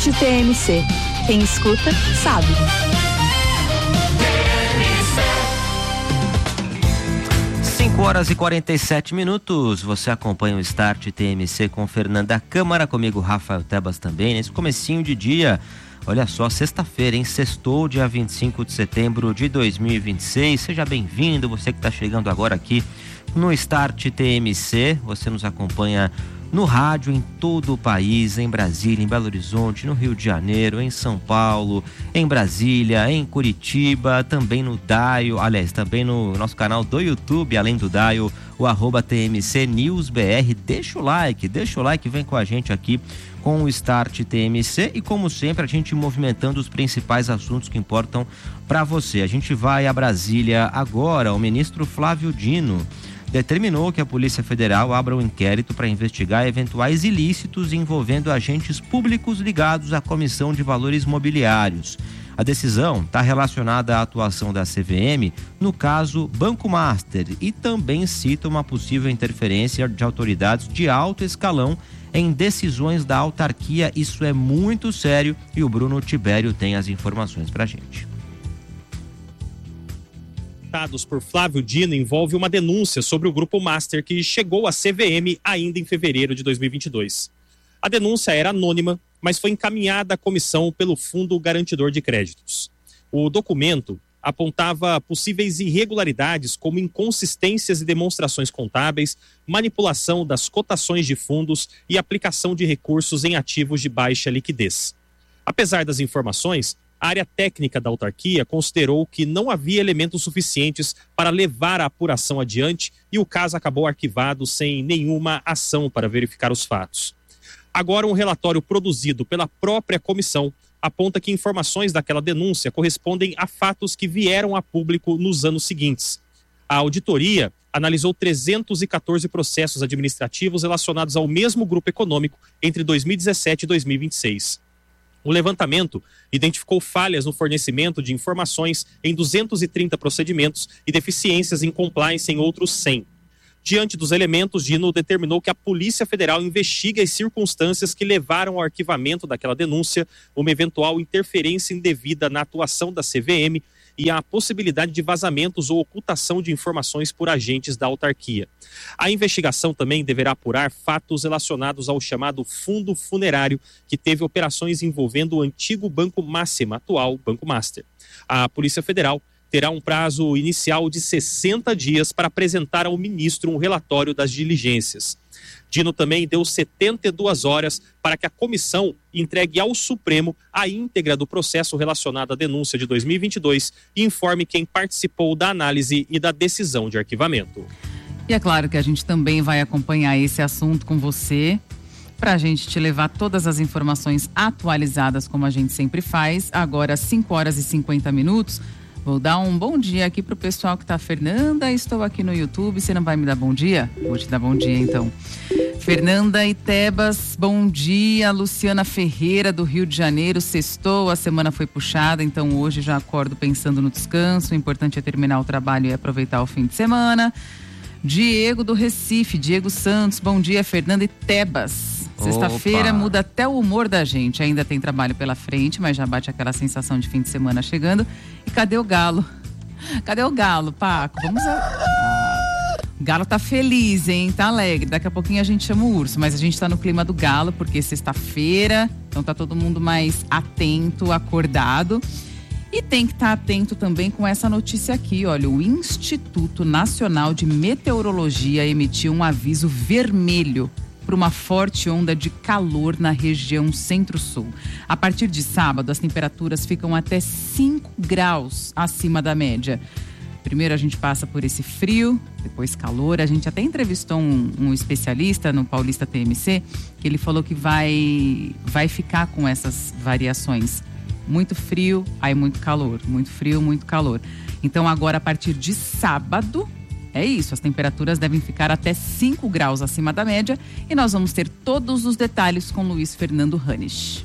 TMC. Quem escuta, sabe. 5h47. Você acompanha o Start TMC com Fernanda Câmara, comigo Rafael Tebas também, nesse comecinho de dia. Olha só, sexta-feira, hein? Sextou, dia 25 de setembro de 2026. Seja bem-vindo, você que está chegando agora aqui no Start TMC. Você nos acompanha no rádio em todo o país, em Brasília, em Belo Horizonte, no Rio de Janeiro, em São Paulo, em Brasília, em Curitiba, também no Dial, aliás, também no nosso canal do YouTube, além do Dial, o @TMC News BR. Deixa o like, vem com a gente aqui com o Start TMC e, como sempre, a gente movimentando os principais assuntos que importam para você. A gente vai a Brasília agora. O ministro Flávio Dino determinou que a Polícia Federal abra um inquérito para investigar eventuais ilícitos envolvendo agentes públicos ligados à Comissão de Valores Mobiliários. A decisão está relacionada à atuação da CVM no caso Banco Master e também cita uma possível interferência de autoridades de alto escalão em decisões da autarquia. Isso é muito sério e o Bruno Tibério tem as informações para a gente. Por Flávio Dino envolve uma denúncia sobre o Grupo Master que chegou à CVM ainda em fevereiro de 2022. A denúncia era anônima, mas foi encaminhada à comissão pelo Fundo Garantidor de Créditos. O documento apontava possíveis irregularidades como inconsistências e demonstrações contábeis, manipulação das cotações de fundos e aplicação de recursos em ativos de baixa liquidez. Apesar das informações, a área técnica da autarquia considerou que não havia elementos suficientes para levar a apuração adiante e o caso acabou arquivado sem nenhuma ação para verificar os fatos. Agora, um relatório produzido pela própria comissão aponta que informações daquela denúncia correspondem a fatos que vieram a público nos anos seguintes. A auditoria analisou 314 processos administrativos relacionados ao mesmo grupo econômico entre 2017 e 2026. O levantamento identificou falhas no fornecimento de informações em 230 procedimentos e deficiências em compliance em outros 100. Diante dos elementos, Dino determinou que a Polícia Federal investigue as circunstâncias que levaram ao arquivamento daquela denúncia, uma eventual interferência indevida na atuação da CVM e a possibilidade de vazamentos ou ocultação de informações por agentes da autarquia. A investigação também deverá apurar fatos relacionados ao chamado Fundo Funerário, que teve operações envolvendo o antigo Banco Máxima, atual Banco Master. A Polícia Federal terá um prazo inicial de 60 dias para apresentar ao ministro um relatório das diligências. Dino também deu 72 horas para que a comissão entregue ao Supremo a íntegra do processo relacionado à denúncia de 2022 e informe quem participou da análise e da decisão de arquivamento. E é claro que a gente também vai acompanhar esse assunto com você, para a gente te levar todas as informações atualizadas, como a gente sempre faz. Agora, 5h50. Vou dar um bom dia aqui pro pessoal que tá. Fernanda, estou aqui no YouTube, você não vai me dar bom dia? Vou te dar bom dia então. Fernanda e Tebas, bom dia. Luciana Ferreira, do Rio de Janeiro, sextou, a semana foi puxada, então hoje já acordo pensando no descanso, o importante é terminar o trabalho e aproveitar o fim de semana. Diego do Recife, Diego Santos, bom dia. Fernanda e Tebas. Sexta-feira muda até o humor da gente. Ainda tem trabalho pela frente, mas já bate aquela sensação de fim de semana chegando. E cadê o Galo? Cadê o Galo, Paco? Vamos O Galo tá feliz, hein? Tá alegre. Daqui a pouquinho a gente chama o urso, mas a gente tá no clima do Galo, porque sexta-feira, então tá todo mundo mais atento, acordado. E tem que estar atento também com essa notícia aqui, olha, o Instituto Nacional de Meteorologia emitiu um aviso vermelho para uma forte onda de calor na região centro-sul. A partir de sábado, as temperaturas ficam até 5 graus acima da média. Primeiro a gente passa por esse frio, depois calor. A gente até entrevistou um especialista no Paulista TMC, que ele falou que vai ficar com essas variações. Muito frio, aí muito calor. Muito frio, muito calor. Então agora, a partir de sábado, é isso, as temperaturas devem ficar até 5 graus acima da média e nós vamos ter todos os detalhes com Luiz Fernando Hanisch.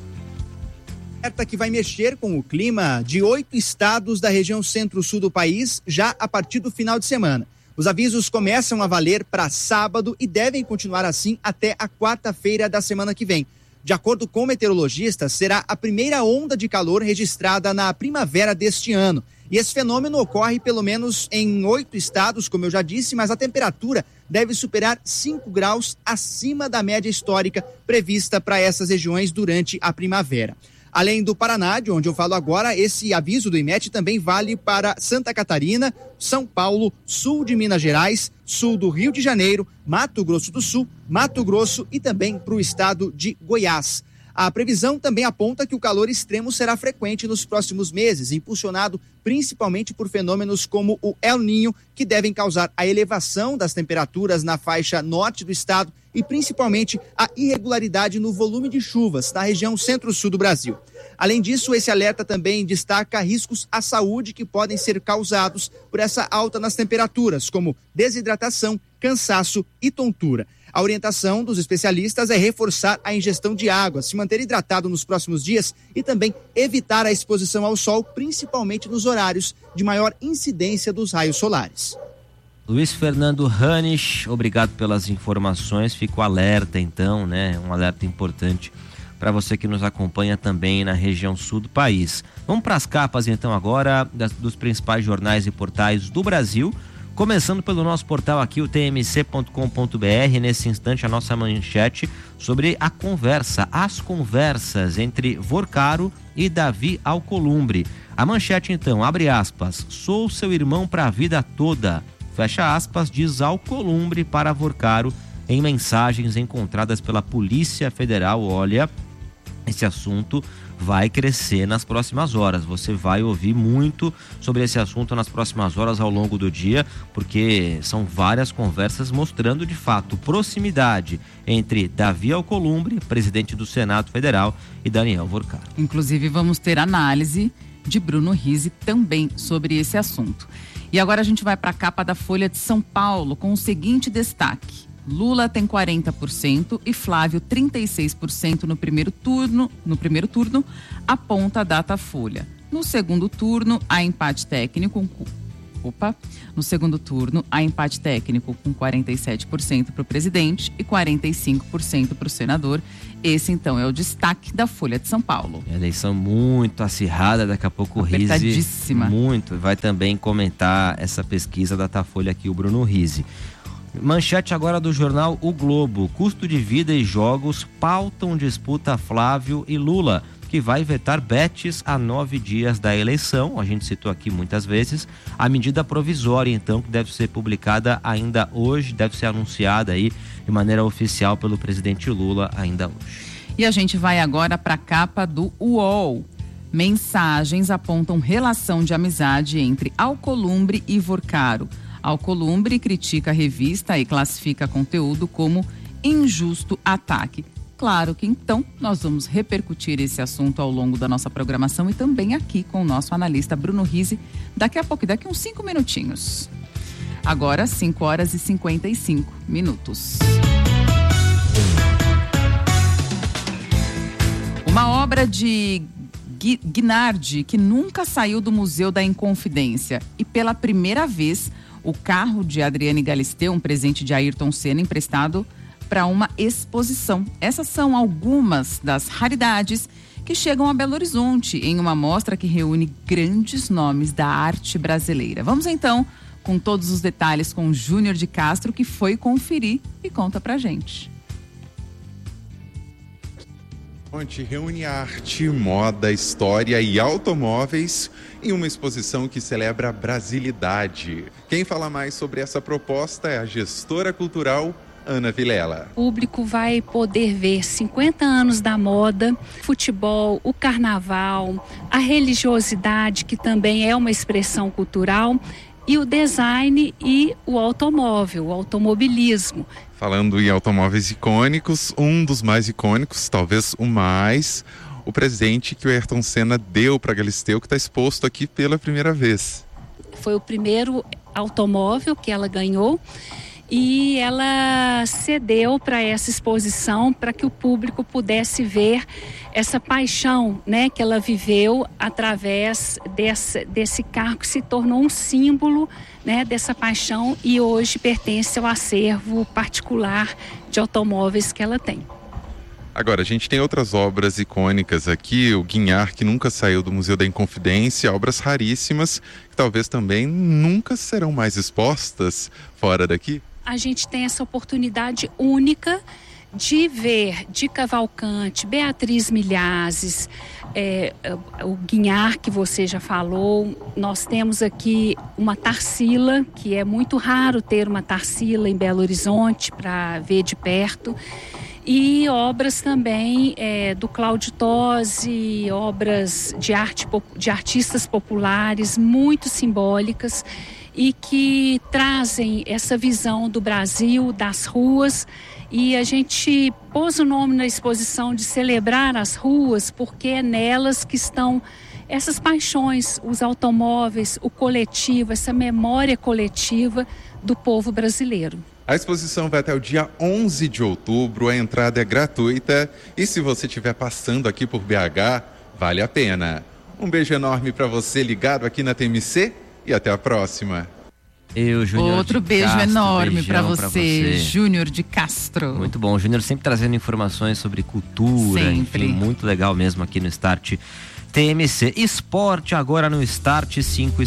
Que vai mexer com o clima de 8 estados da região centro-sul do país já a partir do final de semana. Os avisos começam a valer para sábado e devem continuar assim até a quarta-feira da semana que vem. De acordo com meteorologistas, será a primeira onda de calor registrada na primavera deste ano. E esse fenômeno ocorre pelo menos em 8 estados, como eu já disse, mas a temperatura deve superar 5 graus acima da média histórica prevista para essas regiões durante a primavera. Além do Paraná, de onde eu falo agora, esse aviso do IMET também vale para Santa Catarina, São Paulo, sul de Minas Gerais, sul do Rio de Janeiro, Mato Grosso do Sul, Mato Grosso e também para o estado de Goiás. A previsão também aponta que o calor extremo será frequente nos próximos meses, impulsionado principalmente por fenômenos como o El Niño, que devem causar a elevação das temperaturas na faixa norte do estado e principalmente a irregularidade no volume de chuvas na região centro-sul do Brasil. Além disso, esse alerta também destaca riscos à saúde que podem ser causados por essa alta nas temperaturas, como desidratação, cansaço e tontura. A orientação dos especialistas é reforçar a ingestão de água, se manter hidratado nos próximos dias e também evitar a exposição ao sol, principalmente nos horários de maior incidência dos raios solares. Luiz Fernando Ranisch, obrigado pelas informações. Fico alerta então, né? Um alerta importante para você que nos acompanha também na região sul do país. Vamos para as capas então agora dos principais jornais e portais do Brasil. Começando pelo nosso portal aqui, o tmc.com.br, nesse instante a nossa manchete sobre as conversas entre Vorcaro e Davi Alcolumbre. A manchete então, abre aspas, sou seu irmão para a vida toda, fecha aspas, diz Alcolumbre para Vorcaro em mensagens encontradas pela Polícia Federal. Olha, esse assunto vai crescer nas próximas horas. Você vai ouvir muito sobre esse assunto nas próximas horas ao longo do dia, porque são várias conversas mostrando de fato proximidade entre Davi Alcolumbre, presidente do Senado Federal, e Daniel Vorcaro. Inclusive vamos ter análise de Bruno Rizzi também sobre esse assunto. E agora a gente vai para a capa da Folha de São Paulo com o seguinte destaque: Lula tem 40% e Flávio 36% no primeiro turno, aponta a Datafolha. No segundo turno, há empate técnico com 47% para o presidente e 45% para o senador. Esse, então, é o destaque da Folha de São Paulo. Eleição muito acirrada, daqui a pouco o Rizzi vai também comentar essa pesquisa da Datafolha aqui, o Bruno Rizzi. Manchete agora do jornal O Globo. Custo de vida e jogos pautam disputa Flávio e Lula, que vai vetar bets a 9 dias da eleição. A gente citou aqui muitas vezes. A medida provisória, então, que deve ser publicada ainda hoje, deve ser anunciada aí de maneira oficial pelo presidente Lula ainda hoje. E a gente vai agora para a capa do UOL. Mensagens apontam relação de amizade entre Alcolumbre e Vorcaro. Alcolumbre critica a revista e classifica conteúdo como injusto ataque. Claro que então nós vamos repercutir esse assunto ao longo da nossa programação e também aqui com o nosso analista Bruno Rizzi daqui a pouco, daqui uns 5 minutinhos. Agora 5h55. Uma obra de Guinardi que nunca saiu do Museu da Inconfidência e pela primeira vez o carro de Adriane Galisteu, um presente de Ayrton Senna emprestado para uma exposição. Essas são algumas das raridades que chegam a Belo Horizonte em uma mostra que reúne grandes nomes da arte brasileira. Vamos então com todos os detalhes com o Júnior de Castro, que foi conferir e conta pra gente. Onde reúne arte, moda, história e automóveis em uma exposição que celebra a brasilidade. Quem fala mais sobre essa proposta é a gestora cultural Ana Vilela. O público vai poder ver 50 anos da moda, futebol, o carnaval, a religiosidade, que também é uma expressão cultural, e o design e o automóvel, o automobilismo. Falando em automóveis icônicos, um dos mais icônicos, talvez o mais, o presente que o Ayrton Senna deu para Galisteu, que está exposto aqui pela primeira vez. Foi o primeiro automóvel que ela ganhou e esse cedeu para essa exposição para que o público pudesse ver essa paixão, né, que ela viveu através desse carro que se tornou um símbolo, né, dessa paixão e hoje pertence ao acervo particular de automóveis que ela tem. Agora, a gente tem outras obras icônicas aqui, o Guinhar, que nunca saiu do Museu da Inconfidência, obras raríssimas, que talvez também nunca serão mais expostas fora daqui. A gente tem essa oportunidade única de ver de Cavalcante, Beatriz Milhazes, o Guinhar que você já falou. Nós temos aqui uma Tarsila, que é muito raro ter uma Tarsila em Belo Horizonte para ver de perto. E obras também do Cláudio Tosi, obras de artistas populares muito simbólicas e que trazem essa visão do Brasil, das ruas. E a gente pôs o nome na exposição de celebrar as ruas, porque é nelas que estão essas paixões, os automóveis, o coletivo, essa memória coletiva do povo brasileiro. A exposição vai até o dia 11 de outubro, a entrada é gratuita e se você estiver passando aqui por BH, vale a pena. Um beijo enorme para você ligado aqui na TMC e até a próxima. Outro beijo enorme para você, Júnior de Castro. Muito bom, Júnior sempre trazendo informações sobre cultura, enfim, muito legal mesmo aqui no Start TMC. Esporte agora no Start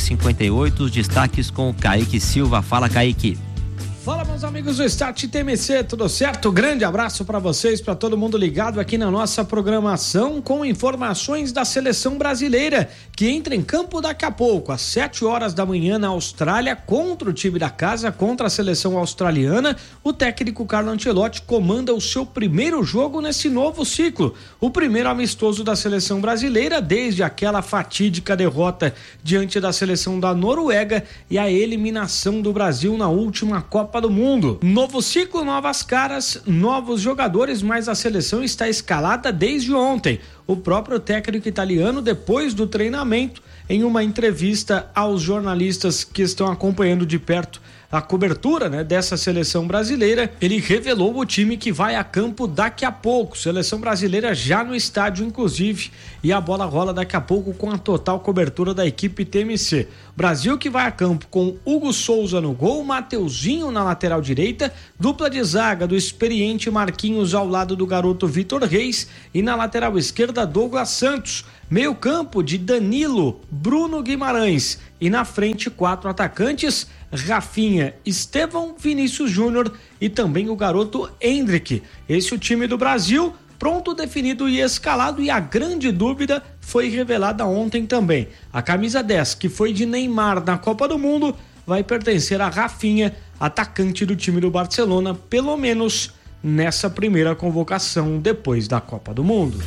5h58, os destaques com o Kaique Silva. Fala, Kaique. Fala, meus amigos do Start TMC, tudo certo? Grande abraço para vocês, para todo mundo ligado aqui na nossa programação com informações da seleção brasileira que entra em campo daqui a pouco, às 7 horas da manhã na Austrália, contra o time da casa, contra a seleção australiana. O técnico Carlo Ancelotti comanda o seu primeiro jogo nesse novo ciclo, o primeiro amistoso da seleção brasileira desde aquela fatídica derrota diante da seleção da Noruega e a eliminação do Brasil na última Copa do Mundo. Novo ciclo, novas caras, novos jogadores, mas a seleção está escalada desde ontem. O próprio técnico italiano, depois do treinamento, em uma entrevista aos jornalistas que estão acompanhando de perto a cobertura, dessa seleção brasileira, ele revelou o time que vai a campo daqui a pouco. Seleção brasileira já no estádio, inclusive, e a bola rola daqui a pouco com a total cobertura da equipe TMC. Brasil que vai a campo com Hugo Souza no gol, Mateuzinho na lateral direita, dupla de zaga do experiente Marquinhos ao lado do garoto Vitor Reis e na lateral esquerda Douglas Santos. Meio campo de Danilo, Bruno Guimarães e na frente 4 atacantes, Rafinha, Estevão, Vinícius Júnior e também o garoto Hendrick. Esse é o time do Brasil, pronto, definido e escalado, e a grande dúvida foi revelada ontem também. A camisa 10, que foi de Neymar na Copa do Mundo, vai pertencer a Rafinha, atacante do time do Barcelona, pelo menos nessa primeira convocação depois da Copa do Mundo.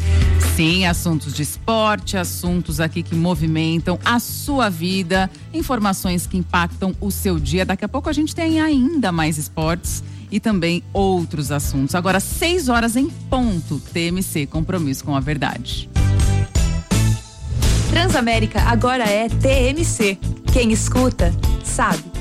Sim, assuntos de esporte, assuntos aqui que movimentam a sua vida, informações que impactam o seu dia. Daqui a pouco a gente tem ainda mais esportes e também outros assuntos. Agora, 6 horas em ponto, TMC, compromisso com a verdade. Transamérica agora é TMC. Quem escuta, sabe.